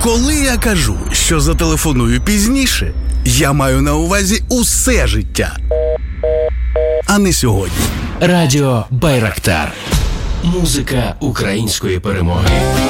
Коли я кажу, що зателефоную пізніше, я маю на увазі усе життя, а не сьогодні. Радіо Байрактар. Музика української перемоги.